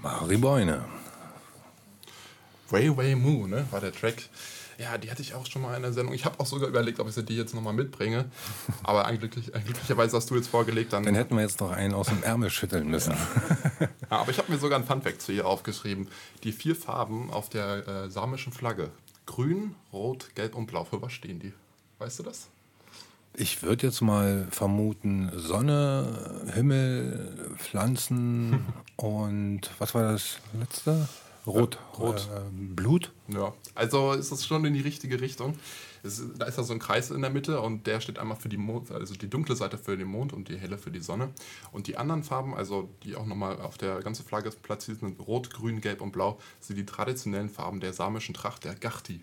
Mari Boine. Way Way Moo, ne, war der Track. Ja, die hatte ich auch schon mal in der Sendung. Ich habe auch sogar überlegt, ob ich die jetzt nochmal mitbringe. Aber glücklicherweise hast du jetzt vorgelegt. Dann hätten wir jetzt noch einen aus dem Ärmel schütteln müssen. Ja. Ja, aber ich habe mir sogar ein Funfact zu ihr aufgeschrieben. Die 4 Farben auf der samischen Flagge. Grün, Rot, Gelb und Blau. Für was stehen die? Weißt du das? Ich würde jetzt mal vermuten, Sonne, Himmel, Pflanzen und was war das letzte? Rot. Blut? Ja, also ist das schon in die richtige Richtung. Da ist ja so ein Kreis in der Mitte und der steht einmal für die also die dunkle Seite für den Mond und die helle für die Sonne. Und die anderen Farben, also die auch nochmal auf der ganzen Flagge platziert sind, Rot, Grün, Gelb und Blau, sind die traditionellen Farben der samischen Tracht, der Gachti.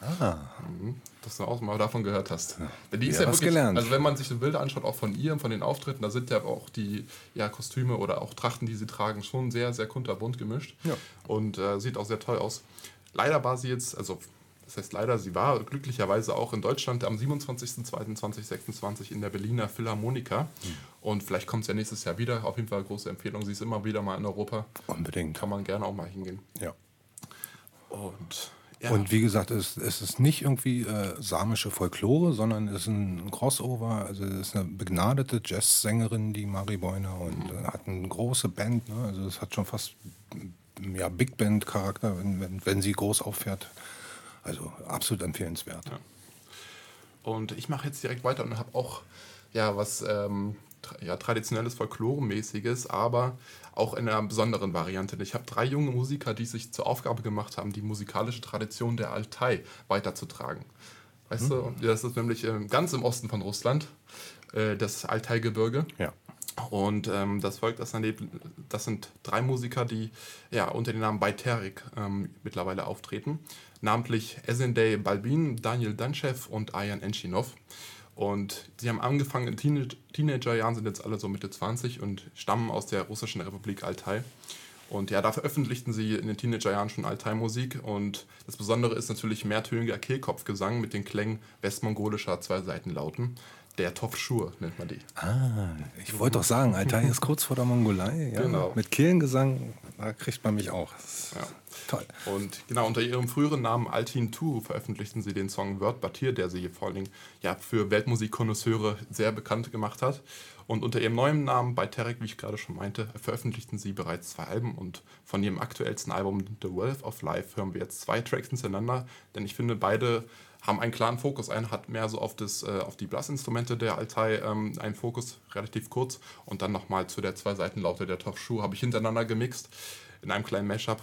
Dass du auch mal davon gehört hast. Ja. Die ist ja wirklich, gelernt. Also wenn man sich die Bilder anschaut, auch von ihr und von den Auftritten, da sind ja auch die Kostüme oder auch Trachten, die sie tragen, schon sehr, sehr kunterbunt gemischt. Ja. Und sieht auch sehr toll aus. Leider war sie jetzt, also das heißt leider, sie war glücklicherweise auch in Deutschland am 27.02.2026 in der Berliner Philharmoniker. Und vielleicht kommt es ja nächstes Jahr wieder. Auf jeden Fall eine große Empfehlung. Sie ist immer wieder mal in Europa. Unbedingt. Kann man gerne auch mal hingehen. Ja. Und wie gesagt, es ist nicht irgendwie samische Folklore, sondern es ist ein Crossover. Also es ist eine begnadete Jazzsängerin, die Mari Boine, und hat eine große Band. Ne? Also es hat schon fast Big Band Charakter, wenn sie groß auffährt. Also absolut empfehlenswert. Ja. Und ich mache jetzt direkt weiter und habe auch was traditionelles Folklore-mäßiges, aber auch in einer besonderen Variante. Ich habe 3 junge Musiker, die sich zur Aufgabe gemacht haben, die musikalische Tradition der Altai weiterzutragen. Weißt du, das ist nämlich ganz im Osten von Russland, das Altai-Gebirge. Ja. Und das sind 3 Musiker, die unter dem Namen Bayterik mittlerweile auftreten. Namentlich Esendey Balbin, Daniel Danchev und Ayan Enchinov. Und sie haben angefangen in Teenagerjahren, sind jetzt alle so Mitte 20 und stammen aus der russischen Republik Altai. Und da veröffentlichten sie in den Teenagerjahren schon Altai-Musik. Und das Besondere ist natürlich mehrtöniger Kehlkopfgesang mit den Klängen westmongolischer Zweiseitenlauten. Der Tofschur nennt man die. Ich wollte doch sagen, Altai ist kurz vor der Mongolei. Ja? Genau. Mit Kehlengesang, da kriegt man mich auch. Toll. Und genau, unter ihrem früheren Namen Altin Tu veröffentlichten sie den Song Word Batir, der sie vor allen Dingen für Weltmusikkonnoisseure sehr bekannt gemacht hat. Und unter ihrem neuen Namen Bayterik, wie ich gerade schon meinte, veröffentlichten sie bereits 2 Alben. Und von ihrem aktuellsten Album The Wealth of Life hören wir jetzt 2 Tracks hintereinander. Denn ich finde, beide haben einen klaren Fokus. Einer hat mehr so auf die Blassinstrumente der Altai einen Fokus, relativ kurz. Und dann nochmal zu der Zweiseitenlaute der Tofschur habe ich hintereinander gemixt in einem kleinen Mashup.